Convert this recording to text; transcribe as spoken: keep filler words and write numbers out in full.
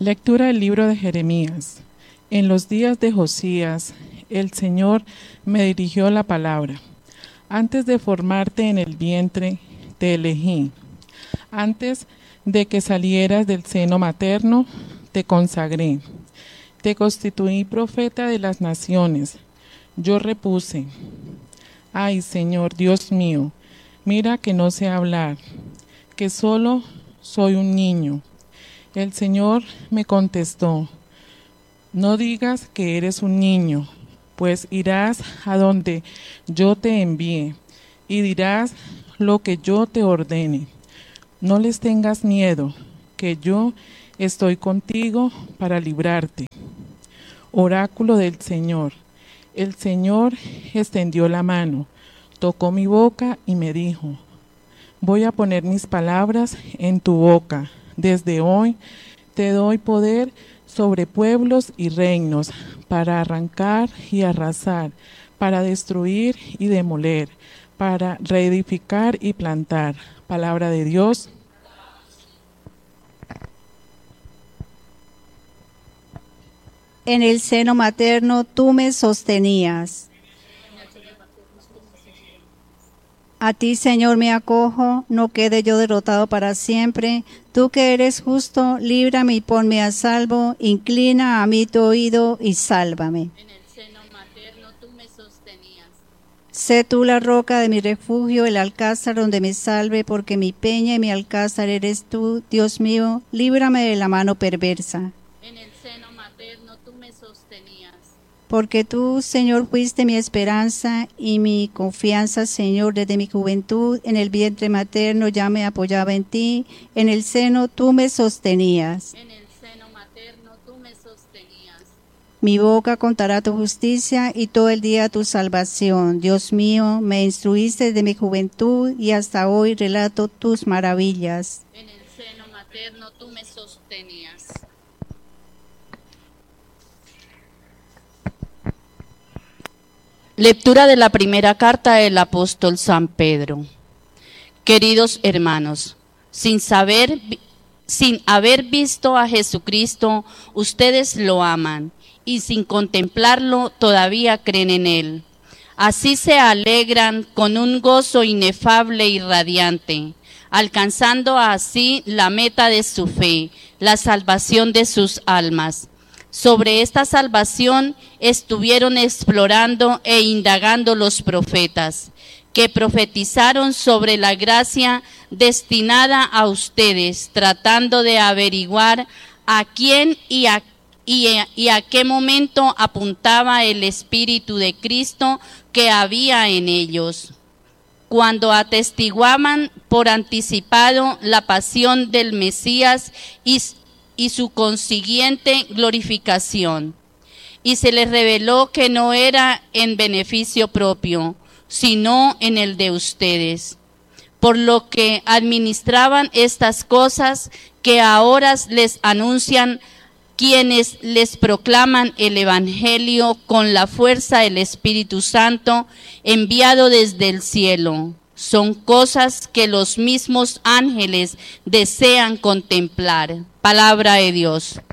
Lectura del libro de Jeremías. En los días de Josías, el Señor me dirigió la palabra. Antes de formarte en el vientre, te elegí. Antes de que salieras del seno materno, te consagré. Te constituí profeta de las naciones. Yo repuse: Ay, Señor Dios mío, mira que no sé hablar, que solo soy un niño. El Señor me contestó: No digas que eres un niño, pues irás a donde yo te envíe y dirás lo que yo te ordene. No les tengas miedo, que yo estoy contigo para librarte. Oráculo del Señor. El Señor extendió la mano, tocó mi boca y me dijo: Voy a poner mis palabras en tu boca. Desde hoy te doy poder sobre pueblos y reinos, para arrancar y arrasar, para destruir y demoler, para reedificar y plantar. Palabra de Dios. En el seno materno tú me sostenías. A ti, Señor, me acojo, no quede yo derrotado para siempre. Tú que eres justo, líbrame y ponme a salvo. Inclina a mí tu oído y sálvame. En el seno materno tú me sostenías. Sé tú la roca de mi refugio, el alcázar donde me salve, porque mi peña y mi alcázar eres tú, Dios mío. Líbrame de la mano perversa. En el seno materno tú me sostenías. Porque tú, Señor, fuiste mi esperanza y mi confianza, Señor, desde mi juventud. En el vientre materno ya me apoyaba en ti. En el seno tú me sostenías. En el seno materno tú me sostenías. Mi boca contará tu justicia y todo el día tu salvación. Dios mío, me instruiste desde mi juventud y hasta hoy relato tus maravillas. En el seno materno tú me sostenías. Lectura de la primera carta del apóstol San Pedro. Queridos hermanos, sin saber, sin haber visto a Jesucristo, ustedes lo aman, y sin contemplarlo todavía creen en él. Así se alegran con un gozo inefable y radiante, alcanzando así la meta de su fe, la salvación de sus almas. Sobre esta salvación estuvieron explorando e indagando los profetas, que profetizaron sobre la gracia destinada a ustedes, tratando de averiguar a quién y a, y, y a qué momento apuntaba el Espíritu de Cristo que había en ellos, cuando atestiguaban por anticipado la pasión del Mesías y y su consiguiente glorificación. Y se les reveló que no era en beneficio propio, sino en el de ustedes, por lo que administraban estas cosas que ahora les anuncian quienes les proclaman el Evangelio con la fuerza del Espíritu Santo enviado desde el cielo. Son cosas que los mismos ángeles desean contemplar. Palabra de Dios.